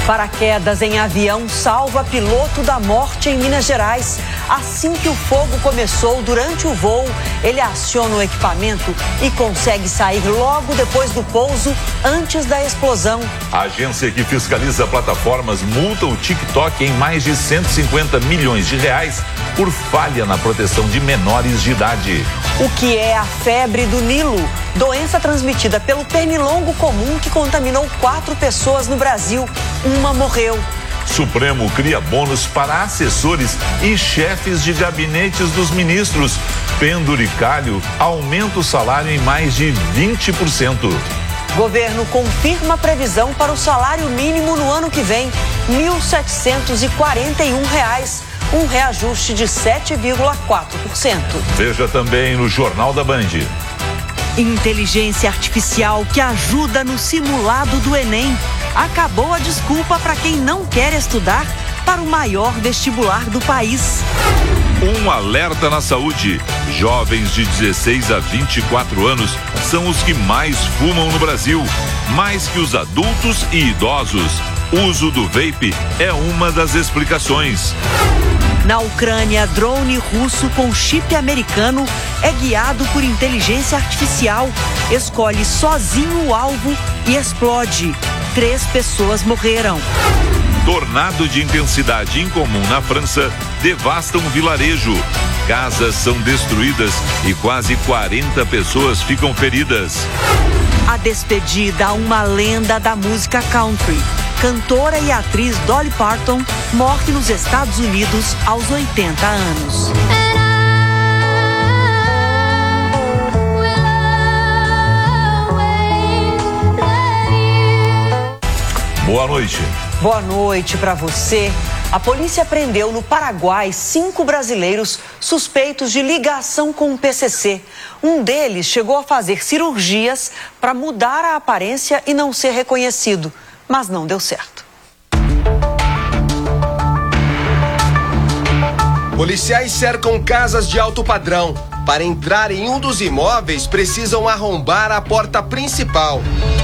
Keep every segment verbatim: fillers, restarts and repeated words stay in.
Paraquedas em avião salva piloto da morte em Minas Gerais. Assim que o fogo começou durante o voo, ele aciona o equipamento e consegue sair logo depois do pouso, antes da explosão. A agência que fiscaliza plataformas multa o TikTok em mais de cento e cinquenta milhões de reais por falha na proteção de menores de idade. O que é a febre do Nilo? Doença transmitida pelo pernilongo comum que contaminou quatro pessoas no Brasil. Uma morreu. Supremo cria bônus para assessores e chefes de gabinetes dos ministros. Penduricalho aumenta o salário em mais de vinte por cento. Governo confirma a previsão para o salário mínimo no ano que vem, mil setecentos e quarenta e um reais. Um reajuste de sete vírgula quatro por cento. Veja também no Jornal da Band. Inteligência artificial que ajuda no simulado do Enem. Acabou a desculpa para quem não quer estudar para o maior vestibular do país. Um alerta na saúde. Jovens de dezesseis a vinte e quatro anos são os que mais fumam no Brasil, mais que os adultos e idosos. O uso do vape é uma das explicações. Na Ucrânia, drone russo com chip americano é guiado por inteligência artificial. Escolhe sozinho o alvo e explode. Três pessoas morreram. Tornado de intensidade incomum na França devasta um vilarejo. Casas são destruídas e quase quarenta pessoas ficam feridas. A despedida a uma lenda da música country. Cantora e atriz Dolly Parton morre nos Estados Unidos aos oitenta anos. Boa noite. Boa noite para você. A polícia prendeu no Paraguai cinco brasileiros suspeitos de ligação com o P C C. Um deles chegou a fazer cirurgias para mudar a aparência e não ser reconhecido, mas não deu certo. Policiais cercam casas de alto padrão. Para entrar em um dos imóveis, precisam arrombar a porta principal.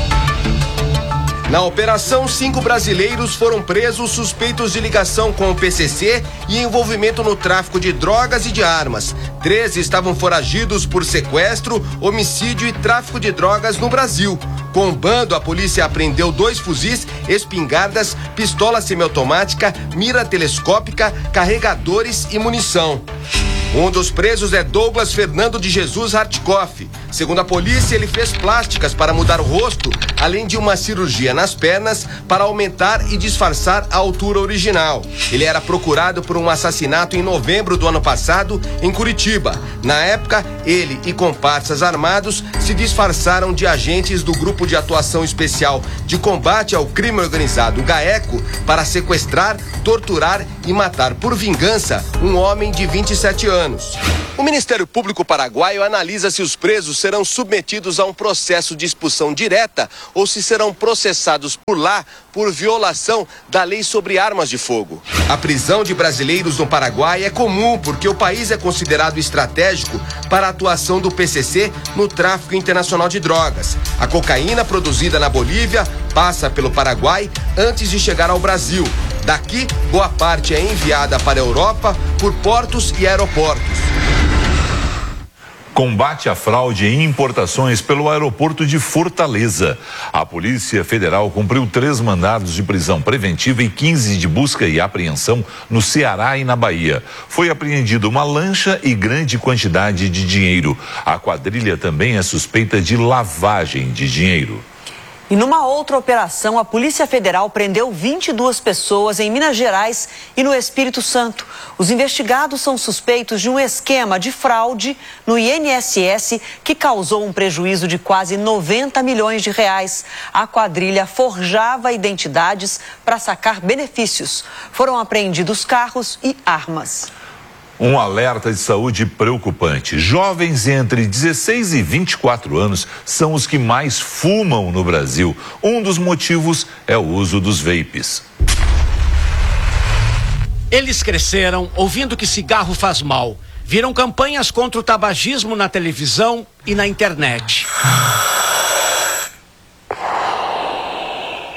Na operação, cinco brasileiros foram presos suspeitos de ligação com o P C C e envolvimento no tráfico de drogas e de armas. Treze estavam foragidos por sequestro, homicídio e tráfico de drogas no Brasil. Com o bando, a polícia apreendeu dois fuzis, espingardas, pistola semiautomática, mira telescópica, carregadores e munição. Um dos presos é Douglas Fernando de Jesus Hartkoff. Segundo a polícia, ele fez plásticas para mudar o rosto, além de uma cirurgia nas pernas para aumentar e disfarçar a altura original. Ele era procurado por um assassinato em novembro do ano passado, em Curitiba. Na época, ele e comparsas armados se disfarçaram de agentes do Grupo de Atuação Especial de Combate ao Crime Organizado, GAECO, para sequestrar, torturar e matar por vingança um homem de vinte e sete anos. O Ministério Público Paraguaio analisa se os presos serão submetidos a um processo de expulsão direta ou se serão processados por lá por violação da lei sobre armas de fogo. A prisão de brasileiros no Paraguai é comum porque o país é considerado estratégico para a atuação do P C C no tráfico internacional de drogas. A cocaína produzida na Bolívia passa pelo Paraguai antes de chegar ao Brasil. Daqui, boa parte é enviada para a Europa por portos e aeroportos. Combate à fraude em importações pelo aeroporto de Fortaleza. A Polícia Federal cumpriu três mandados de prisão preventiva e quinze de busca e apreensão no Ceará e na Bahia. Foi apreendida uma lancha e grande quantidade de dinheiro. A quadrilha também é suspeita de lavagem de dinheiro. E numa outra operação, a Polícia Federal prendeu vinte e duas pessoas em Minas Gerais e no Espírito Santo. Os investigados são suspeitos de um esquema de fraude no I N S S que causou um prejuízo de quase noventa milhões de reais. A quadrilha forjava identidades para sacar benefícios. Foram apreendidos carros e armas. Um alerta de saúde preocupante. Jovens entre dezesseis e vinte e quatro anos são os que mais fumam no Brasil. Um dos motivos é o uso dos vapes. Eles cresceram ouvindo que cigarro faz mal. Viram campanhas contra o tabagismo na televisão e na internet.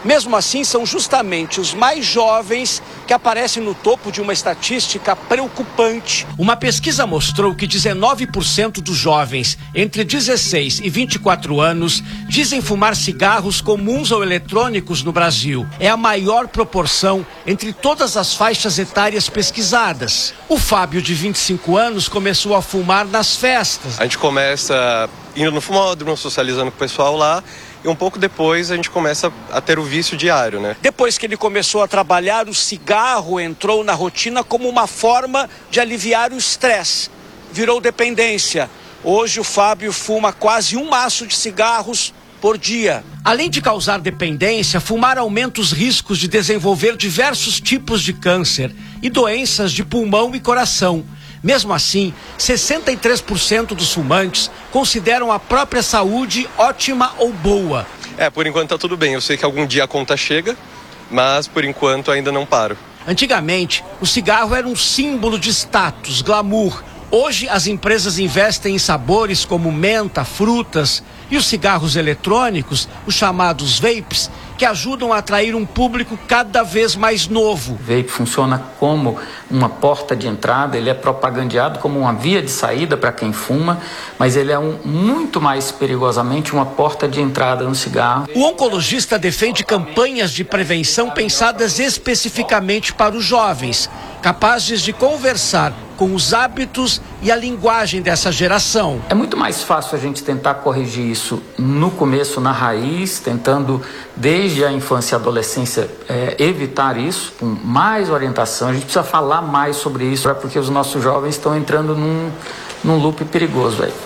Mesmo assim, são justamente os mais jovens que aparecem no topo de uma estatística preocupante. Uma pesquisa mostrou que dezenove por cento dos jovens entre dezesseis e vinte e quatro anos dizem fumar cigarros comuns ou eletrônicos no Brasil. É a maior proporção entre todas as faixas etárias pesquisadas. O Fábio, de vinte e cinco anos, começou a fumar nas festas. A gente começa indo no fumódromo, socializando com o pessoal lá. E um pouco depois a gente começa a ter o vício diário, né? Depois que ele começou a trabalhar, o cigarro entrou na rotina como uma forma de aliviar o estresse. Virou dependência. Hoje o Fábio fuma quase um maço de cigarros por dia. Além de causar dependência, fumar aumenta os riscos de desenvolver diversos tipos de câncer e doenças de pulmão e coração. Mesmo assim, sessenta e três por cento dos fumantes consideram a própria saúde ótima ou boa. É, por enquanto tá tudo bem. Eu sei que algum dia a conta chega, mas por enquanto ainda não paro. Antigamente, o cigarro era um símbolo de status, glamour. Hoje, as empresas investem em sabores como menta, frutas e os cigarros eletrônicos, os chamados vapes, que ajudam a atrair um público cada vez mais novo. O vape funciona como uma porta de entrada, ele é propagandeado como uma via de saída para quem fuma, mas ele é um, muito mais perigosamente uma porta de entrada no cigarro. O oncologista defende campanhas de prevenção pensadas especificamente para os jovens, capazes de conversar com os hábitos e a linguagem dessa geração. É muito mais fácil a gente tentar corrigir isso no começo, na raiz, tentando desde a infância e adolescência é, evitar isso, com mais orientação. A gente precisa falar mais sobre isso, porque os nossos jovens estão entrando num, num loop perigoso, velho.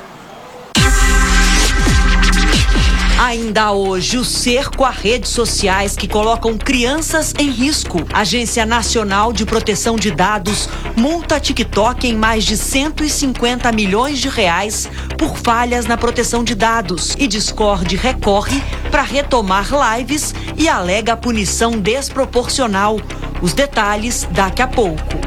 Ainda hoje, o cerco a redes sociais que colocam crianças em risco. A Agência Nacional de Proteção de Dados multa a TikTok em mais de cento e cinquenta milhões de reais por falhas na proteção de dados. E Discord recorre para retomar lives e alega punição desproporcional. Os detalhes daqui a pouco.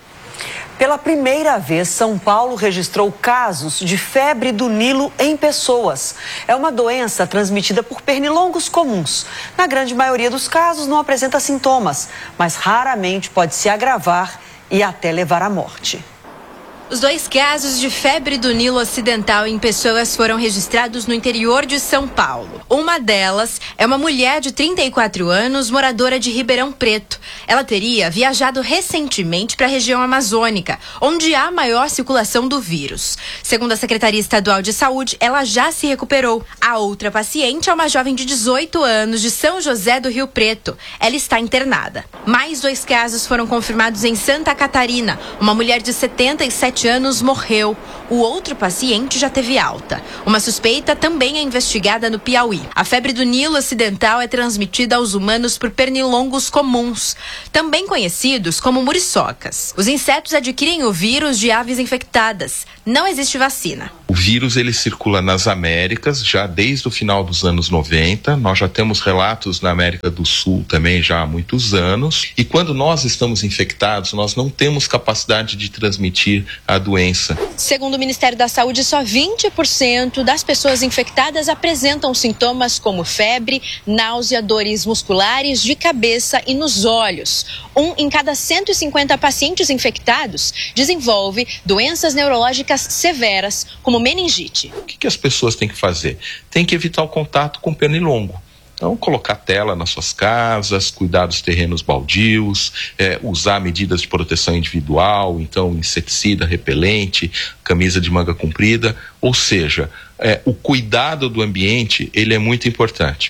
Pela primeira vez, São Paulo registrou casos de febre do Nilo em pessoas. É uma doença transmitida por pernilongos comuns. Na grande maioria dos casos, não apresenta sintomas, mas raramente pode se agravar e até levar à morte. Os dois casos de febre do Nilo ocidental em pessoas foram registrados no interior de São Paulo. Uma delas é uma mulher de trinta e quatro anos, moradora de Ribeirão Preto. Ela teria viajado recentemente para a região amazônica, onde há maior circulação do vírus. Segundo a Secretaria Estadual de Saúde, ela já se recuperou. A outra paciente é uma jovem de dezoito anos, de São José do Rio Preto. Ela está internada. Mais dois casos foram confirmados em Santa Catarina. Uma mulher de setenta e sete anos morreu. O outro paciente já teve alta. Uma suspeita também é investigada no Piauí. A febre do Nilo ocidental é transmitida aos humanos por pernilongos comuns, também conhecidos como muriçocas. Os insetos adquirem o vírus de aves infectadas. Não existe vacina. O vírus ele circula nas Américas já desde o final dos anos noventa. Nós já temos relatos na América do Sul também já há muitos anos. E quando nós estamos infectados, nós não temos capacidade de transmitir a doença. Segundo o Ministério da Saúde, só vinte por cento das pessoas infectadas apresentam sintomas como febre, náusea, dores musculares, de cabeça e nos olhos. Um em cada cento e cinquenta pacientes infectados desenvolve doenças neurológicas severas, como meningite. O que, que as pessoas têm que fazer? Tem que evitar o contato com pernilongo. Então, colocar tela nas suas casas, cuidar dos terrenos baldios, é, usar medidas de proteção individual, então inseticida, repelente, camisa de manga comprida, ou seja, é, o cuidado do ambiente, ele é muito importante.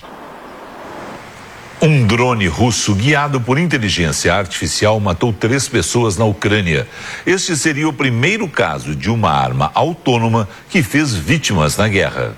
Um drone russo guiado por inteligência artificial matou três pessoas na Ucrânia. Este seria o primeiro caso de uma arma autônoma que fez vítimas na guerra.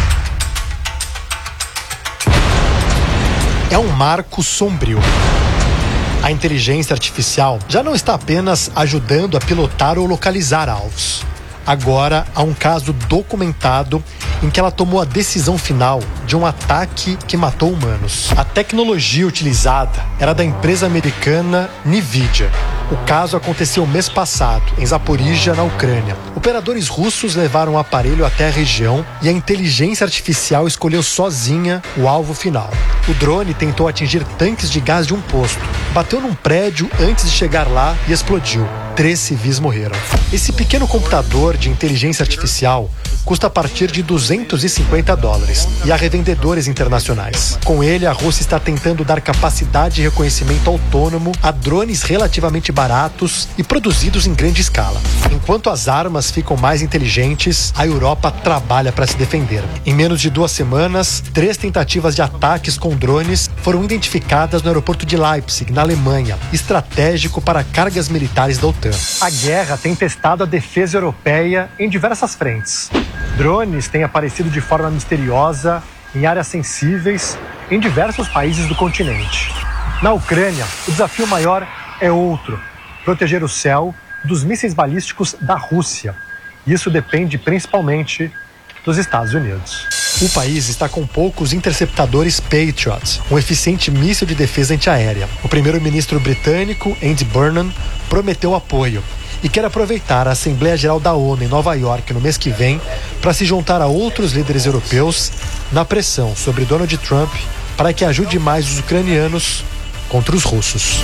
É um marco sombrio. A inteligência artificial já não está apenas ajudando a pilotar ou localizar alvos. Agora há um caso documentado em que ela tomou a decisão final de um ataque que matou humanos. A tecnologia utilizada era da empresa americana NVIDIA. O caso aconteceu mês passado, em Zaporizhia, na Ucrânia. Operadores russos levaram o aparelho até a região e a inteligência artificial escolheu sozinha o alvo final. O drone tentou atingir tanques de gás de um posto, bateu num prédio antes de chegar lá e explodiu. Três civis morreram. Esse pequeno computador de inteligência artificial custa a partir de duzentos e cinquenta dólares e há revendedores internacionais. Com ele, a Rússia está tentando dar capacidade de reconhecimento autônomo a drones relativamente baratos e produzidos em grande escala. Enquanto as armas ficam mais inteligentes, a Europa trabalha para se defender. Em menos de duas semanas, três tentativas de ataques com drones foram identificadas no aeroporto de Leipzig, na Alemanha, estratégico para cargas militares da OTAN. A guerra tem testado a defesa europeia em diversas frentes. Drones têm aparecido de forma misteriosa em áreas sensíveis em diversos países do continente. Na Ucrânia, o desafio maior é outro: proteger o céu dos mísseis balísticos da Rússia. Isso depende principalmente dos Estados Unidos. O país está com poucos interceptadores Patriot, um eficiente míssil de defesa antiaérea. O primeiro-ministro britânico, Andy Burnham, prometeu apoio e quer aproveitar a Assembleia Geral da ONU em Nova York no mês que vem para se juntar a outros líderes europeus na pressão sobre Donald Trump para que ajude mais os ucranianos contra os russos.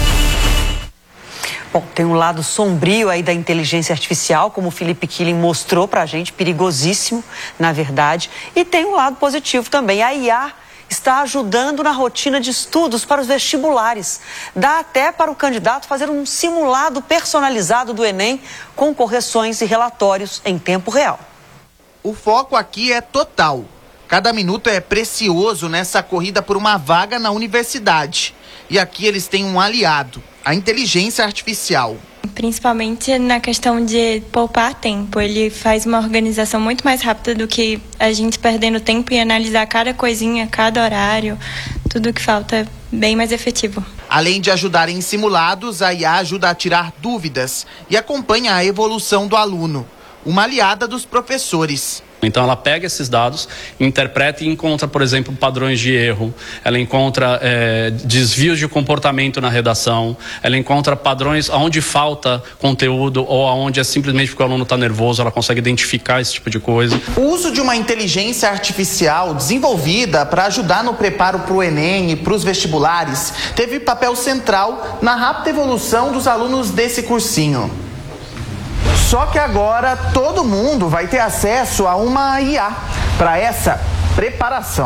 Bom, tem um lado sombrio aí da inteligência artificial, como o Felipe Killing mostrou pra gente, perigosíssimo, na verdade. E tem um lado positivo também. A I A está ajudando na rotina de estudos para os vestibulares. Dá até para o candidato fazer um simulado personalizado do Enem com correções e relatórios em tempo real. O foco aqui é total. Cada minuto é precioso nessa corrida por uma vaga na universidade. E aqui eles têm um aliado: a inteligência artificial. Principalmente na questão de poupar tempo. Ele faz uma organização muito mais rápida do que a gente perdendo tempo e analisar cada coisinha, cada horário, tudo que falta é bem mais efetivo. Além de ajudar em simulados, a I A ajuda a tirar dúvidas e acompanha a evolução do aluno. Uma aliada dos professores. Então ela pega esses dados, interpreta e encontra, por exemplo, padrões de erro, ela encontra é, desvios de comportamento na redação, ela encontra padrões onde falta conteúdo ou onde é simplesmente porque o aluno está nervoso, ela consegue identificar esse tipo de coisa. O uso de uma inteligência artificial desenvolvida para ajudar no preparo para o Enem e para os vestibulares teve papel central na rápida evolução dos alunos desse cursinho. Só que agora todo mundo vai ter acesso a uma I A para essa preparação.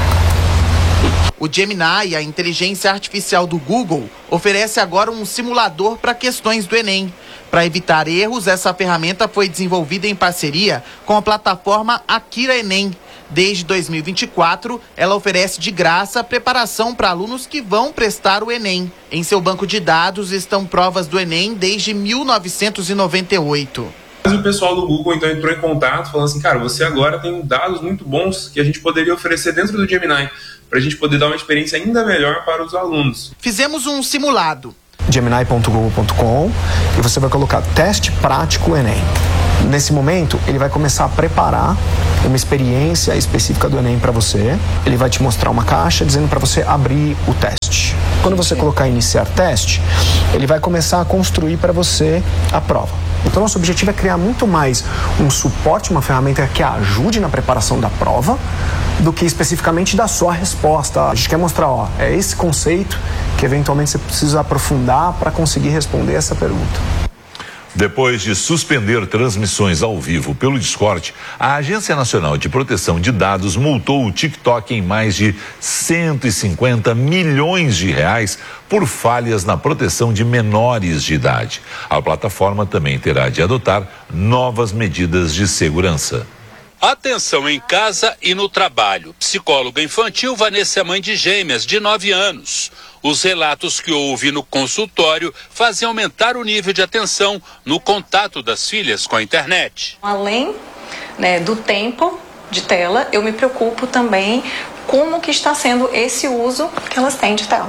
O Gemini, a inteligência artificial do Google, oferece agora um simulador para questões do Enem. Para evitar erros, essa ferramenta foi desenvolvida em parceria com a plataforma Akira Enem. Desde dois mil e vinte e quatro, ela oferece de graça a preparação para alunos que vão prestar o Enem. Em seu banco de dados estão provas do Enem desde mil novecentos e noventa e oito. O pessoal do Google então entrou em contato falando assim: cara, você agora tem dados muito bons que a gente poderia oferecer dentro do Gemini para a gente poder dar uma experiência ainda melhor para os alunos. Fizemos um simulado. gemini ponto google ponto com e você vai colocar teste prático Enem. Nesse momento, ele vai começar a preparar uma experiência específica do Enem para você. Ele vai te mostrar uma caixa dizendo para você abrir o teste. Quando você colocar iniciar teste, ele vai começar a construir para você a prova. Então, nosso objetivo é criar muito mais um suporte, uma ferramenta que ajude na preparação da prova, do que especificamente da sua resposta. A gente quer mostrar, ó, é esse conceito que eventualmente você precisa aprofundar para conseguir responder essa pergunta. Depois de suspender transmissões ao vivo pelo Discord, a Agência Nacional de Proteção de Dados multou o TikTok em mais de cento e cinquenta milhões de reais por falhas na proteção de menores de idade. A plataforma também terá de adotar novas medidas de segurança. Atenção em casa e no trabalho. Psicóloga infantil Vanessa é mãe de gêmeas de nove anos. Os relatos que houve no consultório fazem aumentar o nível de atenção no contato das filhas com a internet. Além, né, do tempo de tela, eu me preocupo também como que está sendo esse uso que elas têm de tela.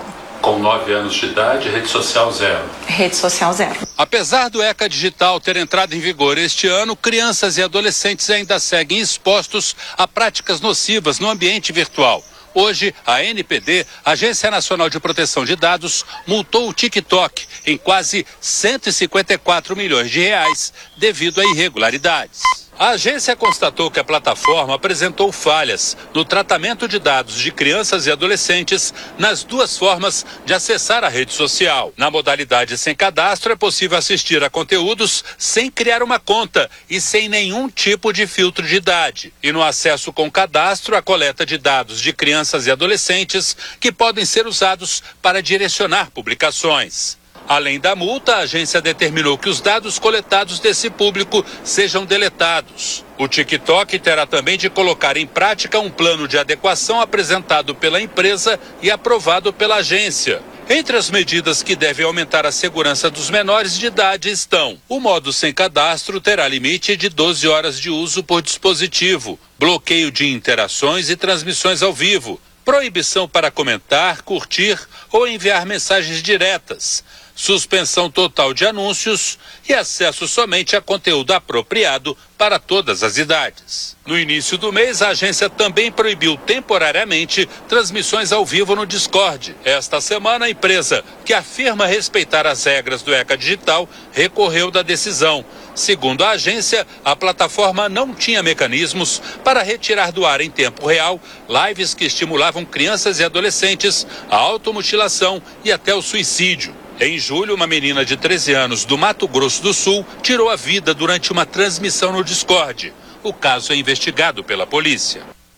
Com nove anos de idade, rede social zero. Rede social zero. Apesar do ECA Digital ter entrado em vigor este ano, crianças e adolescentes ainda seguem expostos a práticas nocivas no ambiente virtual. Hoje, a A N P D, Agência Nacional de Proteção de Dados, multou o TikTok em quase cento e cinquenta e quatro milhões de reais devido a irregularidades. A agência constatou que a plataforma apresentou falhas no tratamento de dados de crianças e adolescentes nas duas formas de acessar a rede social. Na modalidade sem cadastro, é possível assistir a conteúdos sem criar uma conta e sem nenhum tipo de filtro de idade. E no acesso com cadastro, a coleta de dados de crianças e adolescentes que podem ser usados para direcionar publicações. Além da multa, a agência determinou que os dados coletados desse público sejam deletados. O TikTok terá também de colocar em prática um plano de adequação apresentado pela empresa e aprovado pela agência. Entre as medidas que devem aumentar a segurança dos menores de idade estão: o modo sem cadastro terá limite de doze horas de uso por dispositivo, bloqueio de interações e transmissões ao vivo, proibição para comentar, curtir ou enviar mensagens diretas, suspensão total de anúncios e acesso somente a conteúdo apropriado para todas as idades. No início do mês, a agência também proibiu temporariamente transmissões ao vivo no Discord. Esta semana, a empresa, que afirma respeitar as regras do ECA Digital, recorreu da decisão. Segundo a agência, a plataforma não tinha mecanismos para retirar do ar em tempo real lives que estimulavam crianças e adolescentes à automutilação e até o suicídio. Em julho, uma menina de treze anos do Mato Grosso do Sul tirou a vida durante uma transmissão no Discord. O caso é investigado pela polícia.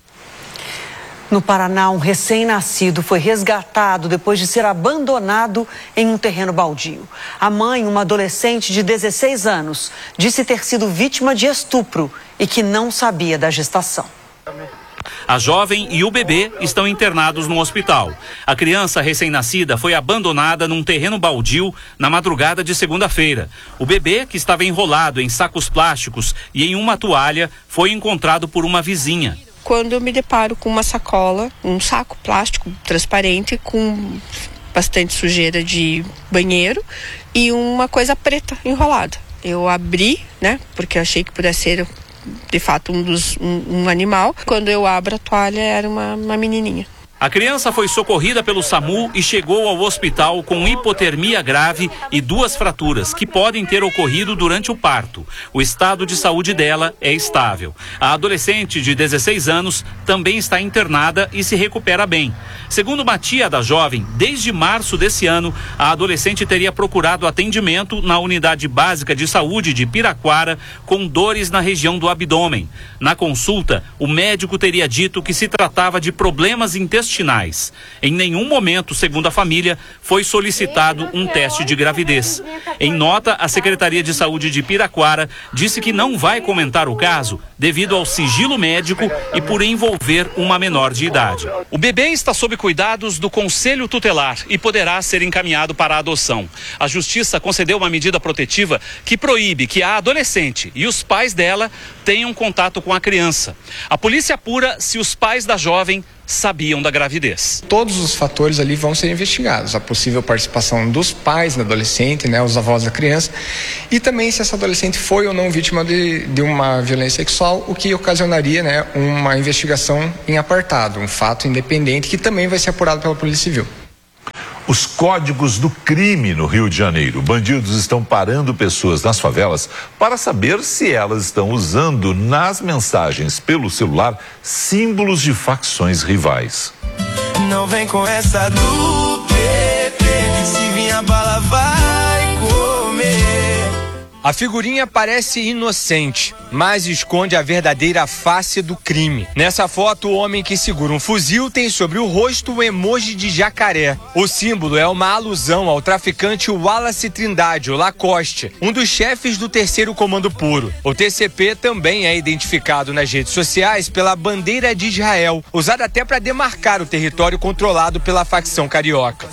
No Paraná, um recém-nascido foi resgatado depois de ser abandonado em um terreno baldio. A mãe, uma adolescente de dezesseis anos, disse ter sido vítima de estupro e que não sabia da gestação. A jovem e o bebê estão internados no hospital. A criança recém-nascida foi abandonada num terreno baldio na madrugada de segunda-feira. O bebê, que estava enrolado em sacos plásticos e em uma toalha, foi encontrado por uma vizinha. Quando eu me deparo com uma sacola, um saco plástico transparente com bastante sujeira de banheiro e uma coisa preta enrolada. Eu abri, né, porque eu achei que pudesse ser de fato um, dos, um, um animal. Quando eu abro a toalha, era uma, uma menininha. A criança foi socorrida pelo SAMU e chegou ao hospital com hipotermia grave e duas fraturas que podem ter ocorrido durante o parto. O estado de saúde dela é estável. A adolescente de dezesseis anos também está internada e se recupera bem. Segundo uma tia da jovem, desde março desse ano, a adolescente teria procurado atendimento na unidade básica de saúde de Piraquara com dores na região do abdômen. Na consulta, o médico teria dito que se tratava de problemas intestinais. Em nenhum momento, segundo a família, foi solicitado um teste de gravidez. Em nota, a Secretaria de Saúde de Piraquara disse que não vai comentar o caso devido ao sigilo médico e por envolver uma menor de idade. O bebê está sob cuidados do Conselho Tutelar e poderá ser encaminhado para a adoção. A Justiça concedeu uma medida protetiva que proíbe que a adolescente e os pais dela tenham contato com a criança. A polícia apura se os pais da jovem sabiam da gravidez. Todos os fatores ali vão ser investigados, a possível participação dos pais da adolescente, né, os avós da criança, e também se essa adolescente foi ou não vítima de, de uma violência sexual, o que ocasionaria, né, uma investigação em apartado, um fato independente que também vai ser apurado pela Polícia Civil. Os códigos do crime no Rio de Janeiro. Bandidos estão parando pessoas nas favelas para saber se elas estão usando nas mensagens pelo celular símbolos de facções rivais. Não vem com essa do P P, se vir a bala vai comer. A figurinha parece inocente, mas esconde a verdadeira face do crime. Nessa foto, o homem que segura um fuzil tem sobre o rosto o emoji de jacaré. O símbolo é uma alusão ao traficante Wallace Trindade, o Lacoste, um dos chefes do terceiro Comando Puro. O T C P também é identificado nas redes sociais pela bandeira de Israel, usada até para demarcar o território controlado pela facção carioca.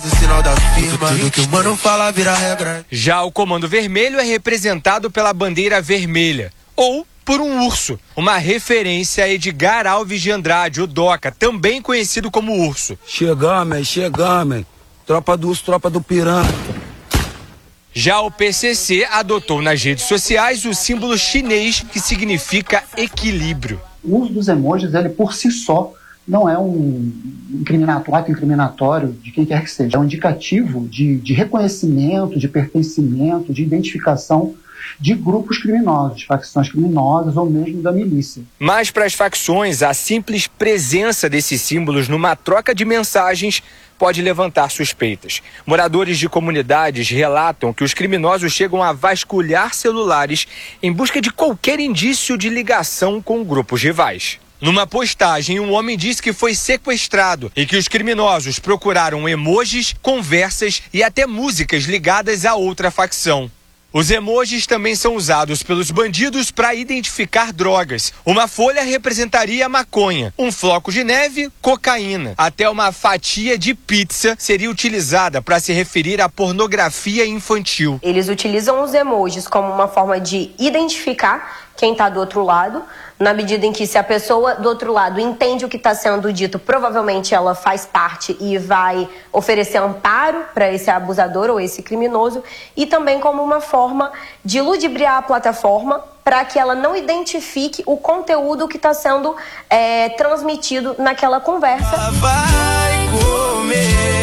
Já o Comando Vermelho é representado pela bandeira vermelha, ou por um urso, uma referência a Edgar Alves de Andrade, o Doca, também conhecido como Urso. Chegamos, chegamos. tropa do urso, tropa do piranha. Já o P C C adotou nas redes sociais o símbolo chinês que significa equilíbrio. O uso dos emojis, ele por si só, não é um incriminatório, ato incriminatório de quem quer que seja. É um indicativo de, de reconhecimento, de pertencimento, de identificação de grupos criminosos, de facções criminosas ou mesmo da milícia. Mas para as facções, a simples presença desses símbolos numa troca de mensagens pode levantar suspeitas. Moradores de comunidades relatam que os criminosos chegam a vasculhar celulares em busca de qualquer indício de ligação com grupos rivais. Numa postagem, um homem disse que foi sequestrado e que os criminosos procuraram emojis, conversas e até músicas ligadas a outra facção. Os emojis também são usados pelos bandidos para identificar drogas. Uma folha representaria maconha, um floco de neve, cocaína. Até uma fatia de pizza seria utilizada para se referir à pornografia infantil. Eles utilizam os emojis como uma forma de identificar quem está do outro lado, na medida em que se a pessoa do outro lado entende o que está sendo dito, provavelmente ela faz parte e vai oferecer amparo para esse abusador ou esse criminoso, e também como uma forma de ludibriar a plataforma para que ela não identifique o conteúdo que está sendo é, transmitido naquela conversa. Vai comer.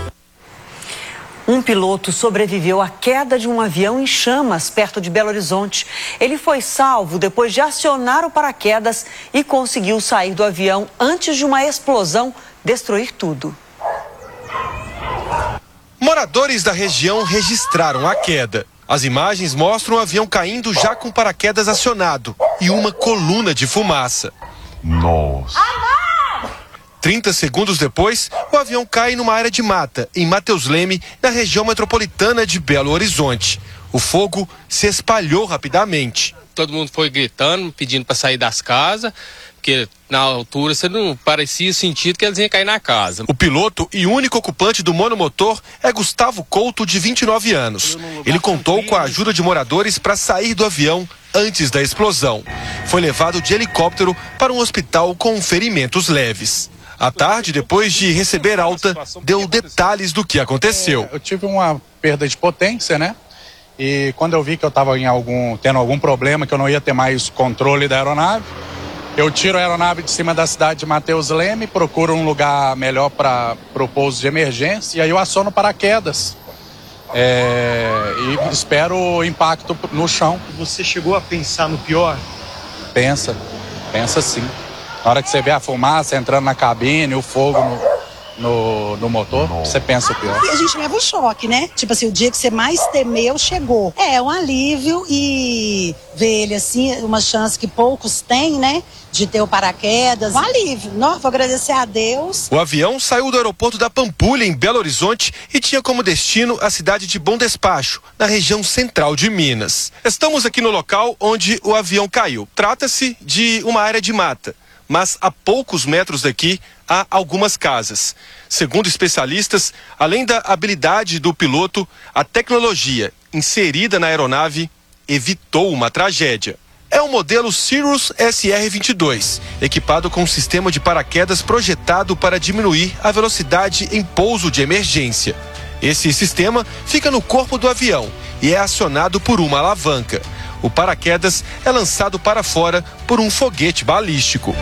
Um piloto sobreviveu à queda de um avião em chamas perto de Belo Horizonte. Ele foi salvo depois de acionar o paraquedas e conseguiu sair do avião antes de uma explosão destruir tudo. Moradores da região registraram a queda. As imagens mostram o avião caindo já com paraquedas acionado e uma coluna de fumaça. Nossa. trinta segundos depois, o avião cai numa área de mata, em Mateus Leme, na região metropolitana de Belo Horizonte. O fogo se espalhou rapidamente. Todo mundo foi gritando, pedindo para sair das casas, porque na altura você não parecia sentir que eles iam cair na casa. O piloto e único ocupante do monomotor é Gustavo Couto, de vinte e nove anos. Ele contou com a ajuda de moradores para sair do avião antes da explosão. Foi levado de helicóptero para um hospital com ferimentos leves. À tarde, depois de receber alta, deu detalhes do que aconteceu. Eu tive uma perda de potência, né? E quando eu vi que eu estava em algum, tendo algum problema, que eu não ia ter mais controle da aeronave, eu tiro a aeronave de cima da cidade de Mateus Leme, procuro um lugar melhor para o pouso de emergência e aí eu aciono paraquedas. É, e espero o impacto no chão. Você chegou a pensar no pior? Pensa, pensa sim. Na hora que você vê a fumaça entrando na cabine, o fogo no, no, no motor, você pensa o pior. E a gente leva um choque, né? Tipo assim, o dia que você mais temeu chegou. É um alívio e ver ele assim, uma chance que poucos têm, né? De ter o paraquedas. Um alívio. Não, vou agradecer a Deus. O avião saiu do aeroporto da Pampulha, em Belo Horizonte, e tinha como destino a cidade de Bom Despacho, na região central de Minas. Estamos aqui no local onde o avião caiu. Trata-se de uma área de mata. Mas a poucos metros daqui há algumas casas. Segundo especialistas, além da habilidade do piloto, a tecnologia inserida na aeronave evitou uma tragédia. É um modelo Cirrus S R vinte e dois, equipado com um sistema de paraquedas projetado para diminuir a velocidade em pouso de emergência. Esse sistema fica no corpo do avião e é acionado por uma alavanca. O paraquedas é lançado para fora por um foguete balístico.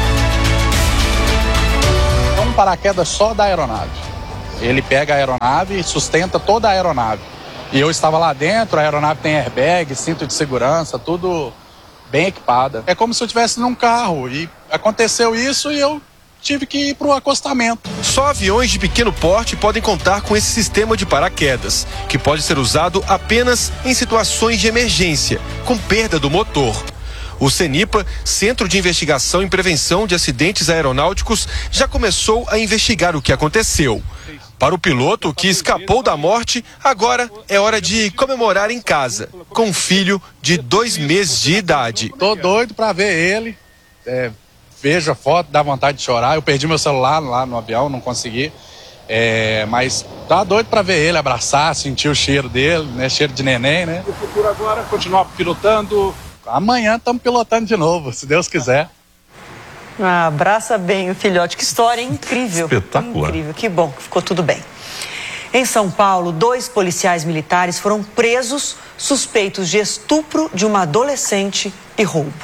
É um paraquedas só da aeronave. Ele pega a aeronave e sustenta toda a aeronave. E eu estava lá dentro, a aeronave tem airbag, cinto de segurança, tudo bem equipada. É como se eu estivesse num carro e aconteceu isso e eu tive que ir para o acostamento. Só aviões de pequeno porte podem contar com esse sistema de paraquedas, que pode ser usado apenas em situações de emergência, com perda do motor. O CENIPA, Centro de Investigação e Prevenção de Acidentes Aeronáuticos, já começou a investigar o que aconteceu. Para o piloto, que escapou da morte, agora é hora de comemorar em casa, com um filho de dois meses de idade. Tô doido para ver ele. É... Vejo a foto, dá vontade de chorar. Eu perdi meu celular lá no avião, não consegui. É, mas tá doido para ver ele, abraçar, sentir o cheiro dele, né? Cheiro de neném, né? E o futuro agora, continuar pilotando? Amanhã estamos pilotando de novo, se Deus quiser. Ah, abraça bem o filhote. Que história incrível. Espetacular. Incrível, que bom que ficou tudo bem. Em São Paulo, dois policiais militares foram presos suspeitos de estupro de uma adolescente e roubo.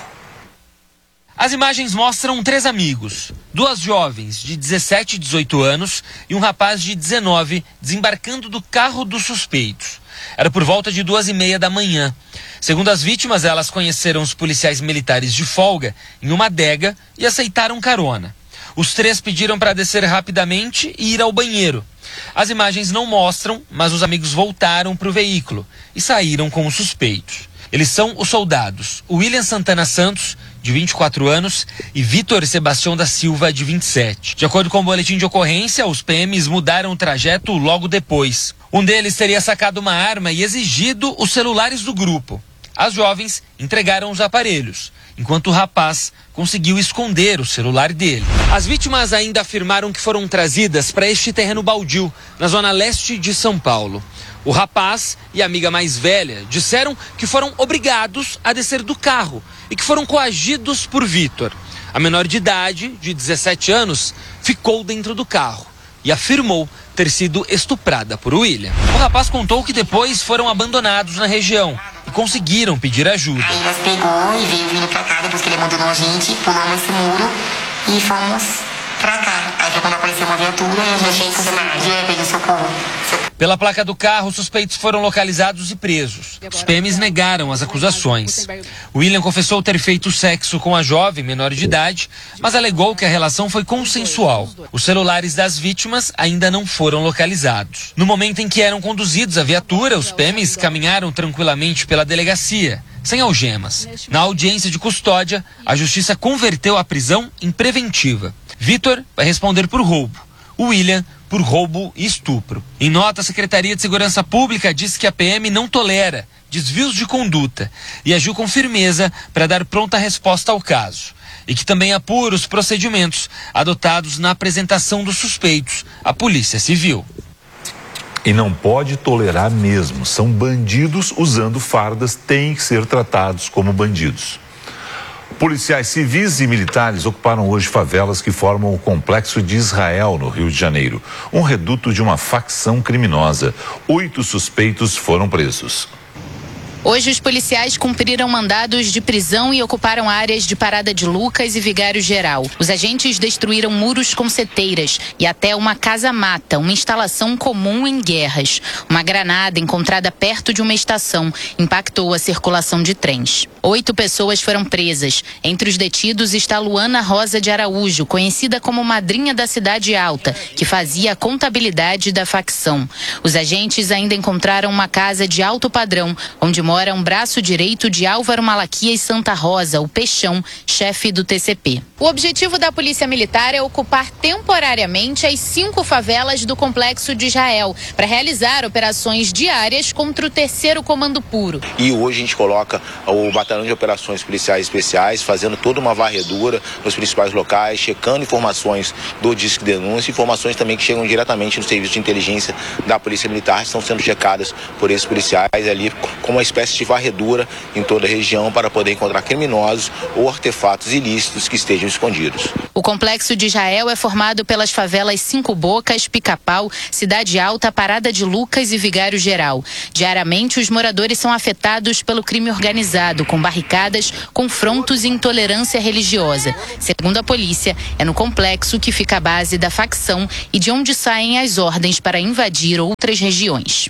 As imagens mostram três amigos, duas jovens de dezessete e dezoito anos e um rapaz de dezenove desembarcando do carro dos suspeitos. Era por volta de duas e meia da manhã. Segundo as vítimas, elas conheceram os policiais militares de folga em uma adega e aceitaram carona. Os três pediram para descer rapidamente e ir ao banheiro. As imagens não mostram, mas os amigos voltaram para o veículo e saíram com os suspeitos. Eles são os soldados William Santana Santos, de vinte e quatro anos, e Vitor Sebastião da Silva, de vinte e sete. De acordo com o boletim de ocorrência, os P Ms mudaram o trajeto logo depois. Um deles teria sacado uma arma e exigido os celulares do grupo. As jovens entregaram os aparelhos, enquanto o rapaz conseguiu esconder o celular dele. As vítimas ainda afirmaram que foram trazidas para este terreno baldio, na zona leste de São Paulo. O rapaz e a amiga mais velha disseram que foram obrigados a descer do carro e que foram coagidos por Vitor. A menor de idade, de dezessete anos, ficou dentro do carro e afirmou ter sido estuprada por William. O rapaz contou que depois foram abandonados na região e conseguiram pedir ajuda. Aí nós pegou e veio vindo pra cá, depois que ele abandonou a gente, pulamos esse muro e fomos pra cá. Aí foi quando apareceu uma viatura e a gente pediu socorro. Pela placa do carro, os suspeitos foram localizados e presos. Os P Ms negaram as acusações. William confessou ter feito sexo com a jovem menor de idade, mas alegou que a relação foi consensual. Os celulares das vítimas ainda não foram localizados. No momento em que eram conduzidos à viatura, os P Ms caminharam tranquilamente pela delegacia, sem algemas. Na audiência de custódia, a justiça converteu a prisão em preventiva. Vitor vai responder por roubo. William por roubo e estupro. Em nota, a Secretaria de Segurança Pública diz que a P M não tolera desvios de conduta e agiu com firmeza para dar pronta resposta ao caso. E que também apura os procedimentos adotados na apresentação dos suspeitos à Polícia Civil. E não pode tolerar mesmo. São bandidos usando fardas, têm que ser tratados como bandidos. Policiais civis e militares ocuparam hoje favelas que formam o Complexo de Israel, no Rio de Janeiro, um reduto de uma facção criminosa. Oito suspeitos foram presos. Hoje, os policiais cumpriram mandados de prisão e ocuparam áreas de Parada de Lucas e Vigário Geral. Os agentes destruíram muros com seteiras e até uma casa-mata, uma instalação comum em guerras. Uma granada encontrada perto de uma estação impactou a circulação de trens. Oito pessoas foram presas. Entre os detidos está Luana Rosa de Araújo, conhecida como madrinha da Cidade Alta, que fazia a contabilidade da facção. Os agentes ainda encontraram uma casa de alto padrão, onde mora um braço direito de Álvaro Malaquias Santa Rosa, o Peixão, chefe do T C P. O objetivo da Polícia Militar é ocupar temporariamente as cinco favelas do Complexo de Israel, para realizar operações diárias contra o terceiro Comando Puro. E hoje a gente coloca o Batalhão de Operações Policiais Especiais, fazendo toda uma varredura nos principais locais, checando informações do Disque Denúncia, informações também que chegam diretamente no Serviço de Inteligência da Polícia Militar, estão sendo checadas por esses policiais ali, como uma espécie de varredura em toda a região para poder encontrar criminosos ou artefatos ilícitos que estejam escondidos. O Complexo de Israel é formado pelas favelas Cinco Bocas, Pica-Pau, Cidade Alta, Parada de Lucas e Vigário Geral. Diariamente, os moradores são afetados pelo crime organizado, com barricadas, confrontos e intolerância religiosa. Segundo a polícia, é no complexo que fica a base da facção e de onde saem as ordens para invadir outras regiões.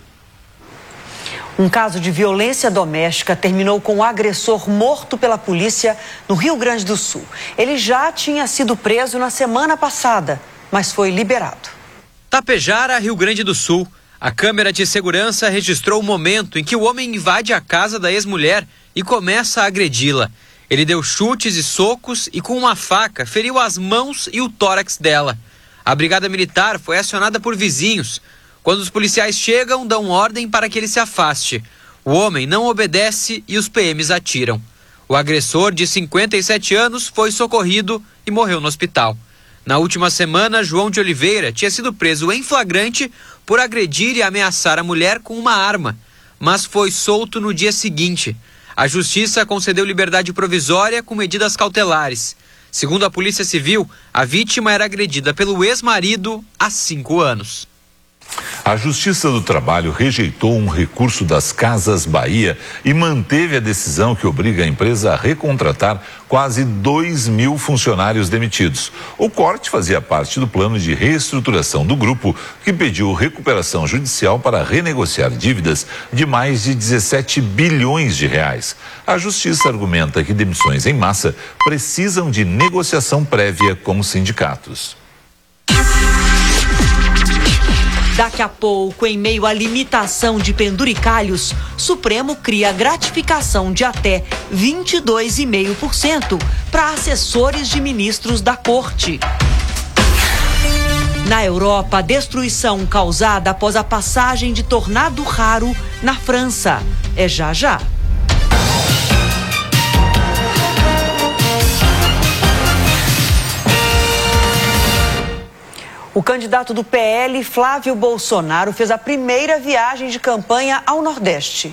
Um caso de violência doméstica terminou com o agressor morto pela polícia no Rio Grande do Sul. Ele já tinha sido preso na semana passada, mas foi liberado. Tapejara, Rio Grande do Sul. A câmera de segurança registrou o momento em que o homem invade a casa da ex-mulher e começa a agredi-la. Ele deu chutes e socos e com uma faca feriu as mãos e o tórax dela. A brigada militar foi acionada por vizinhos. Quando os policiais chegam, dão ordem para que ele se afaste. O homem não obedece e os P Ms atiram. O agressor, de cinquenta e sete anos, foi socorrido e morreu no hospital. Na última semana, João de Oliveira tinha sido preso em flagrante por agredir e ameaçar a mulher com uma arma, mas foi solto no dia seguinte. A justiça concedeu liberdade provisória com medidas cautelares. Segundo a Polícia Civil, a vítima era agredida pelo ex-marido há cinco anos. A Justiça do Trabalho rejeitou um recurso das Casas Bahia e manteve a decisão que obriga a empresa a recontratar quase dois mil funcionários demitidos. O corte fazia parte do plano de reestruturação do grupo, que pediu recuperação judicial para renegociar dívidas de mais de dezessete bilhões de reais. A Justiça argumenta que demissões em massa precisam de negociação prévia com os sindicatos. Daqui a pouco, em meio à limitação de penduricalhos, Supremo cria gratificação de até vinte e dois vírgula cinco por cento para assessores de ministros da Corte. Na Europa, destruição causada após a passagem de tornado raro na França. É já já. O candidato do P L, Flávio Bolsonaro, fez a primeira viagem de campanha ao Nordeste.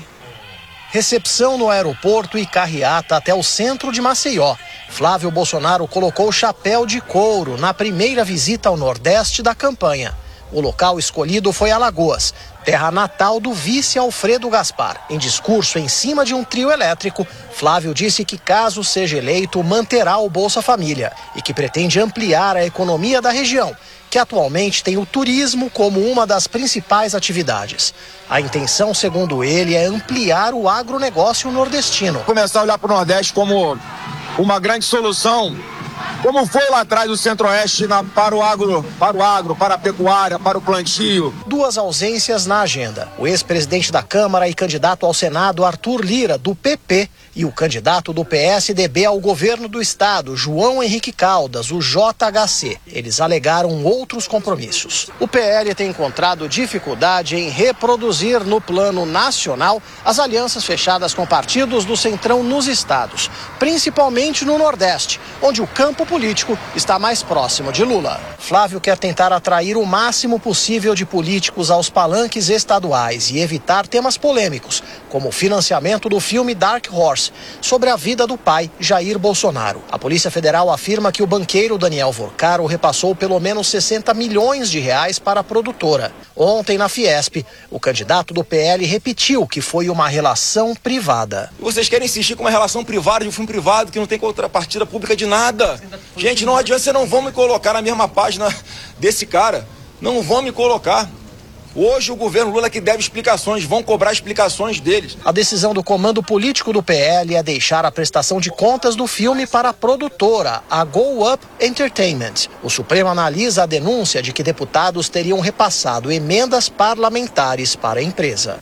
Recepção no aeroporto e carreata até o centro de Maceió. Flávio Bolsonaro colocou o chapéu de couro na primeira visita ao Nordeste da campanha. O local escolhido foi Alagoas, terra natal do vice Alfredo Gaspar. Em discurso em cima de um trio elétrico, Flávio disse que, caso seja eleito, manterá o Bolsa Família e que pretende ampliar a economia da região, que atualmente tem o turismo como uma das principais atividades. A intenção, segundo ele, é ampliar o agronegócio nordestino. Começar a olhar para o Nordeste como uma grande solução, como foi lá atrás do Centro-Oeste na, para o agro, para o agro, para a pecuária, para o plantio. Duas ausências na agenda. O ex-presidente da Câmara e candidato ao Senado, Arthur Lira, do P P, e o candidato do P S D B ao governo do estado, João Henrique Caldas, o J H C. Eles alegaram outros compromissos. O P L tem encontrado dificuldade em reproduzir no plano nacional as alianças fechadas com partidos do Centrão nos estados, principalmente no Nordeste, onde o campo político está mais próximo de Lula. Flávio quer tentar atrair o máximo possível de políticos aos palanques estaduais e evitar temas polêmicos, como o financiamento do filme Dark Horse, sobre a vida do pai, Jair Bolsonaro. A Polícia Federal afirma que o banqueiro Daniel Vorcaro repassou pelo menos sessenta milhões de reais para a produtora. Ontem, na Fiesp, o candidato do P L repetiu que foi uma relação privada. Vocês querem insistir com uma relação privada de um filme privado que não tem contrapartida pública de nada. Gente, não adianta, vocês não vão me colocar na mesma página desse cara. Não vão me colocar. Hoje o governo Lula que deve explicações, vão cobrar explicações deles. A decisão do comando político do P L é deixar a prestação de contas do filme para a produtora, a Go Up Entertainment. O Supremo analisa a denúncia de que deputados teriam repassado emendas parlamentares para a empresa.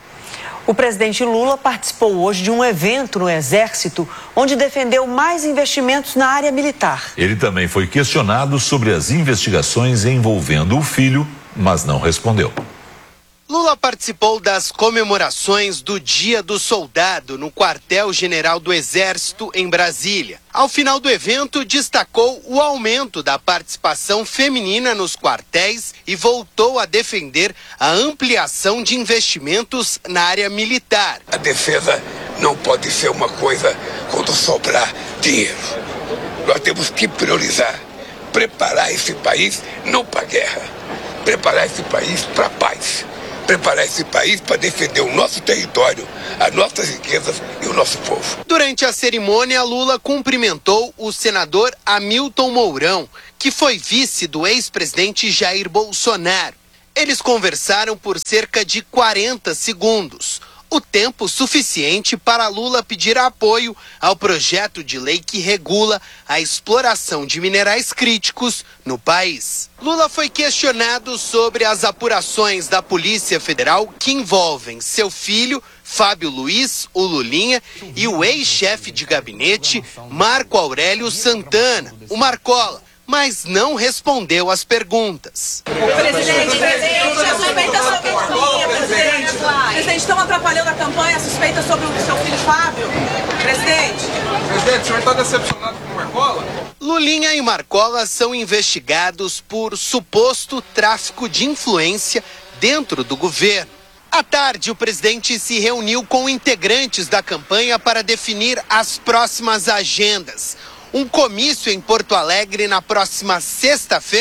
O presidente Lula participou hoje de um evento no Exército, onde defendeu mais investimentos na área militar. Ele também foi questionado sobre as investigações envolvendo o filho, mas não respondeu. Lula participou das comemorações do Dia do Soldado no Quartel-General do Exército, em Brasília. Ao final do evento, destacou o aumento da participação feminina nos quartéis e voltou a defender a ampliação de investimentos na área militar. A defesa não pode ser uma coisa quando sobrar dinheiro. Nós temos que priorizar, preparar esse país não para a guerra, preparar esse país para a paz. Preparar esse país para defender o nosso território, as nossas riquezas e o nosso povo. Durante a cerimônia, Lula cumprimentou o senador Hamilton Mourão, que foi vice do ex-presidente Jair Bolsonaro. Eles conversaram por cerca de quarenta segundos, o tempo suficiente para Lula pedir apoio ao projeto de lei que regula a exploração de minerais críticos no país. Lula foi questionado sobre as apurações da Polícia Federal que envolvem seu filho, Fábio Luiz, o Lulinha, e o ex-chefe de gabinete, Marco Aurélio Santana, o Marcola, mas não respondeu às perguntas. Presidente, presidente, a suspeita sobre o Lulinha, presidente. Presidente, estão atrapalhando a campanha, a suspeita sobre o seu filho Fábio. Presidente. Presidente, o senhor está decepcionado com o Marcola? Lulinha e Marcola são investigados por suposto tráfico de influência dentro do governo. À tarde, o presidente se reuniu com integrantes da campanha para definir as próximas agendas. Um comício em Porto Alegre na próxima sexta-feira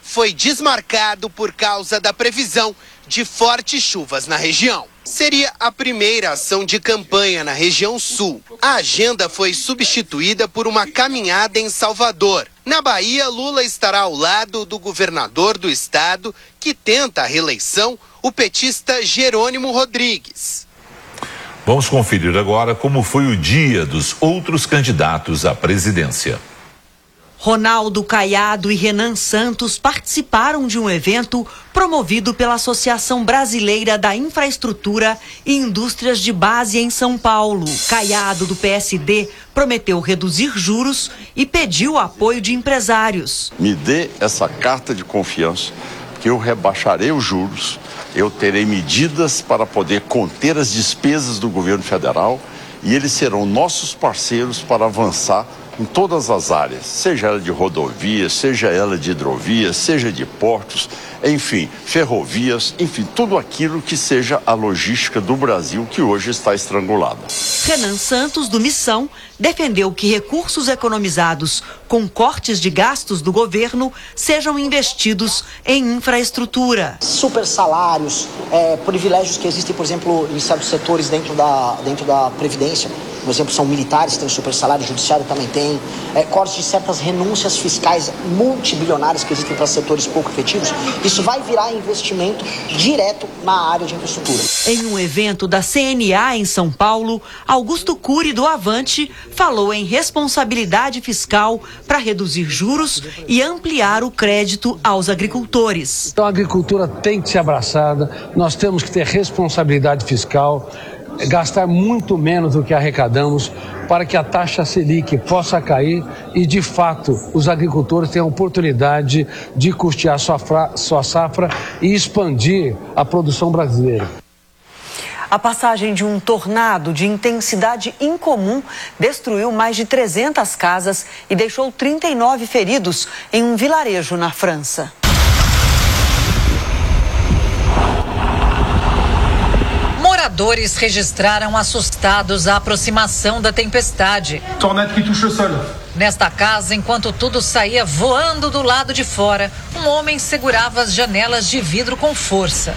foi desmarcado por causa da previsão de fortes chuvas na região. Seria a primeira ação de campanha na região sul. A agenda foi substituída por uma caminhada em Salvador. Na Bahia, Lula estará ao lado do governador do estado, que tenta a reeleição, o petista Jerônimo Rodrigues. Vamos conferir agora como foi o dia dos outros candidatos à presidência. Ronaldo Caiado e Renan Santos participaram de um evento promovido pela Associação Brasileira da Infraestrutura e Indústrias de Base em São Paulo. Caiado, do P S D, prometeu reduzir juros e pediu apoio de empresários. Me dê essa carta de confiança, que eu rebaixarei os juros, eu terei medidas para poder conter as despesas do governo federal e eles serão nossos parceiros para avançar em todas as áreas, seja ela de rodovias, seja ela de hidrovias, seja de portos, enfim, ferrovias, enfim, tudo aquilo que seja a logística do Brasil que hoje está estrangulada. Renan Santos, do Missão, defendeu que recursos economizados com cortes de gastos do governo sejam investidos em infraestrutura. Super salários, é, privilégios que existem, por exemplo, em certos setores dentro da, dentro da Previdência. Por exemplo, são militares que têm super salário, o judiciário também tem. É, cortes de certas renúncias fiscais multibilionárias que existem para setores pouco efetivos. Isso vai virar investimento direto na área de infraestrutura. Em um evento da C N A em São Paulo, Augusto Cury, do Avante, falou em responsabilidade fiscal para reduzir juros e ampliar o crédito aos agricultores. Então a agricultura tem que ser abraçada, nós temos que ter responsabilidade fiscal, gastar muito menos do que arrecadamos para que a taxa Selic possa cair e, de fato, os agricultores tenham a oportunidade de custear sua, fra- sua safra e expandir a produção brasileira. A passagem de um tornado de intensidade incomum destruiu mais de trezentas casas e deixou trinta e nove feridos em um vilarejo na França. Moradores registraram assustados a aproximação da tempestade. Tornado que touche o solo. Nesta casa, enquanto tudo saía voando do lado de fora, um homem segurava as janelas de vidro com força.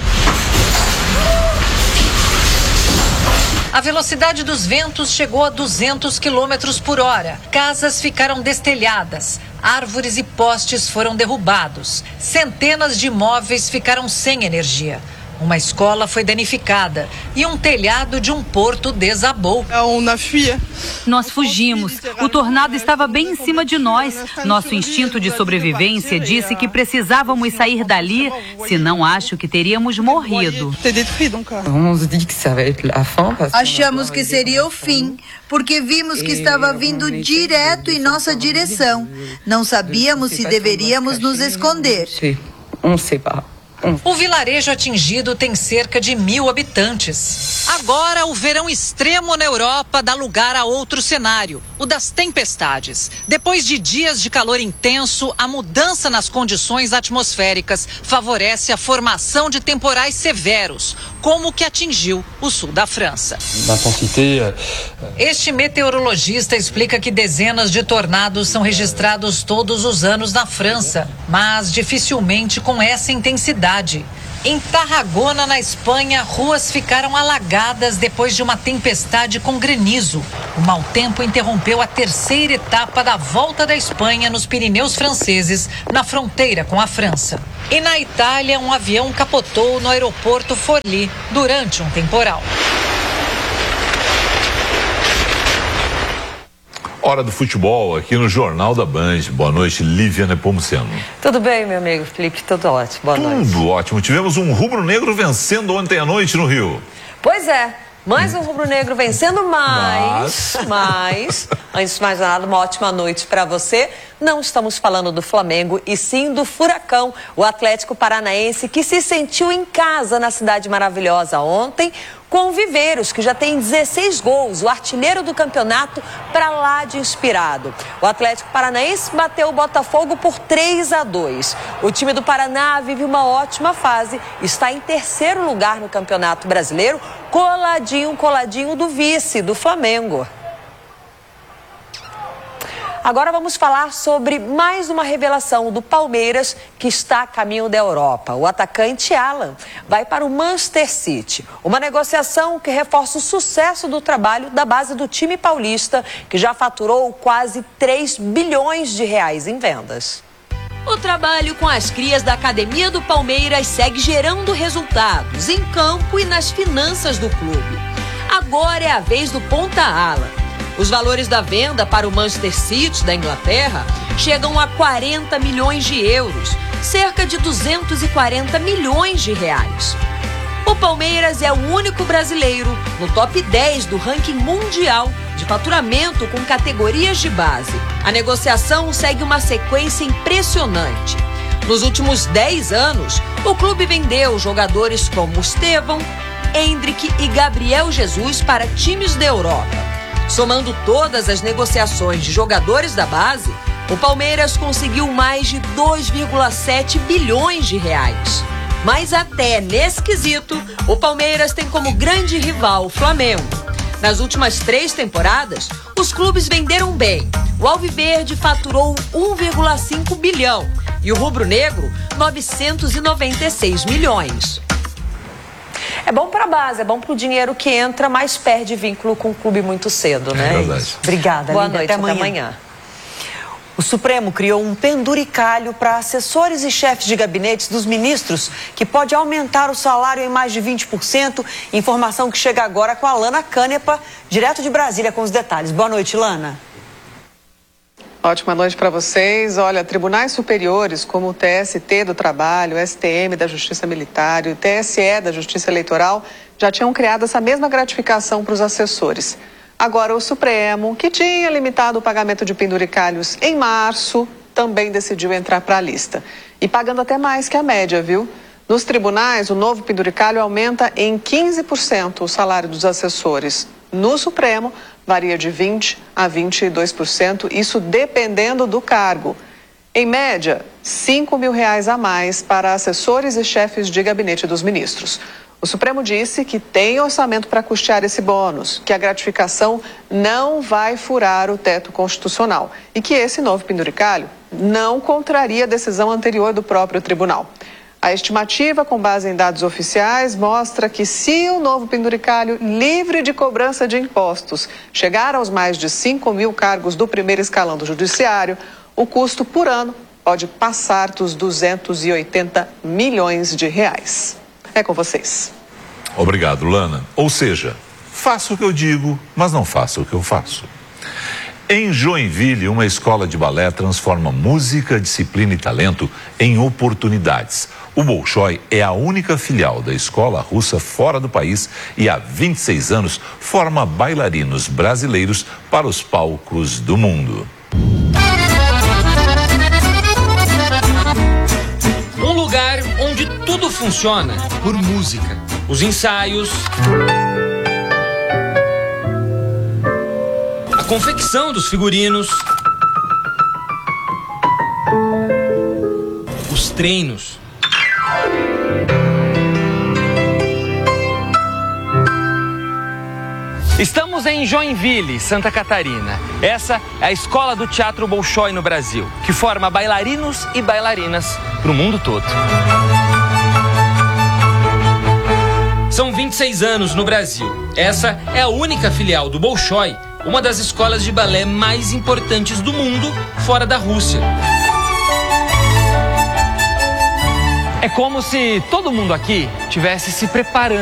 A velocidade dos ventos chegou a duzentos quilômetros por hora. Casas ficaram destelhadas, árvores e postes foram derrubados. Centenas de imóveis ficaram sem energia. Uma escola foi danificada e um telhado de um porto desabou. Nós fugimos. O tornado estava bem em cima de nós. Nosso instinto de sobrevivência disse que precisávamos sair dali, senão acho que teríamos morrido. Achamos que seria o fim, porque vimos que estava vindo direto em nossa direção. Não sabíamos se deveríamos nos esconder. O vilarejo atingido tem cerca de mil habitantes. Agora, o verão extremo na Europa dá lugar a outro cenário, o das tempestades. Depois de dias de calor intenso, a mudança nas condições atmosféricas favorece a formação de temporais severos, como o que atingiu o sul da França. Este meteorologista explica que dezenas de tornados são registrados todos os anos na França, mas dificilmente com essa intensidade. Em Tarragona, na Espanha, ruas ficaram alagadas depois de uma tempestade com granizo. O mau tempo interrompeu a terceira etapa da Volta da Espanha nos Pirineus franceses, na fronteira com a França. E na Itália, um avião capotou no aeroporto Forlì durante um temporal. Hora do futebol aqui no Jornal da Band. Boa noite, Lívia Nepomuceno. Tudo bem, meu amigo Felipe? Tudo ótimo. Boa Tudo noite. Tudo ótimo. Tivemos um rubro-negro vencendo ontem à noite no Rio. Pois é. Mais um rubro-negro vencendo, mas, mas, mas, antes de mais nada, uma ótima noite para você. Não estamos falando do Flamengo, e sim do Furacão, o Atlético Paranaense, que se sentiu em casa na cidade maravilhosa ontem, com o Viveiros, que já tem dezesseis gols, o artilheiro do campeonato, para lá de inspirado. O Atlético Paranaense bateu o Botafogo por três a dois. O time do Paraná vive uma ótima fase, está em terceiro lugar no Campeonato Brasileiro, coladinho, coladinho do vice, do Flamengo. Agora vamos falar sobre mais uma revelação do Palmeiras que está a caminho da Europa. O atacante Alan vai para o Manchester City. Uma negociação que reforça o sucesso do trabalho da base do time paulista, que já faturou quase três bilhões de reais em vendas. O trabalho com as crias da Academia do Palmeiras segue gerando resultados em campo e nas finanças do clube. Agora é a vez do ponta Alan. Os valores da venda para o Manchester City da Inglaterra chegam a quarenta milhões de euros, cerca de duzentos e quarenta milhões de reais. O Palmeiras é o único brasileiro no top dez do ranking mundial de faturamento com categorias de base. A negociação segue uma sequência impressionante. Nos últimos dez anos, o clube vendeu jogadores como Estevão, Endrick e Gabriel Jesus para times da Europa. Somando todas as negociações de jogadores da base, o Palmeiras conseguiu mais de dois vírgula sete bilhões de reais. Mas até nesse quesito, o Palmeiras tem como grande rival o Flamengo. Nas últimas três temporadas, os clubes venderam bem. O Alviverde faturou um vírgula cinco bilhão e o Rubro Negro novecentos e noventa e seis milhões. É bom para a base, é bom para o dinheiro que entra, mas perde vínculo com o clube muito cedo, né? É verdade. Obrigada, Boa Lídia. noite, Até até amanhã. amanhã. O Supremo criou um penduricalho para assessores e chefes de gabinetes dos ministros, que pode aumentar o salário em mais de vinte por cento. Informação que chega agora com a Lana Canepa, direto de Brasília, com os detalhes. Boa noite, Lana. Ótima noite para vocês. Olha, tribunais superiores como o T S T do Trabalho, o S T M da Justiça Militar e o T S E da Justiça Eleitoral já tinham criado essa mesma gratificação para os assessores. Agora, o Supremo, que tinha limitado o pagamento de penduricalhos em março, também decidiu entrar para a lista. E pagando até mais que a média, viu? Nos tribunais, o novo penduricalho aumenta em quinze por cento o salário dos assessores. No Supremo, varia de vinte por cento a vinte e dois por cento, isso dependendo do cargo. Em média, cinco mil reais a mais para assessores e chefes de gabinete dos ministros. O Supremo disse que tem orçamento para custear esse bônus, que a gratificação não vai furar o teto constitucional e que esse novo penduricalho não contraria a decisão anterior do próprio tribunal. A estimativa, com base em dados oficiais, mostra que se o novo penduricalho livre de cobrança de impostos chegar aos mais de cinco mil cargos do primeiro escalão do judiciário, o custo por ano pode passar dos duzentos e oitenta milhões de reais. É com vocês. Obrigado, Lana. Ou seja, faço o que eu digo, mas não faço o que eu faço. Em Joinville, uma escola de balé transforma música, disciplina e talento em oportunidades. O Bolshoi é a única filial da escola russa fora do país e há vinte e seis anos forma bailarinos brasileiros para os palcos do mundo. Um lugar onde tudo funciona por música. Os ensaios, a confecção dos figurinos, os treinos. Estamos em Joinville, Santa Catarina. Essa é a escola do Teatro Bolshoi no Brasil, que forma bailarinos e bailarinas para o mundo todo. São vinte e seis anos no Brasil. Essa é a única filial do Bolshoi, uma das escolas de balé mais importantes do mundo, fora da Rússia. É como se todo mundo aqui tivesse se preparando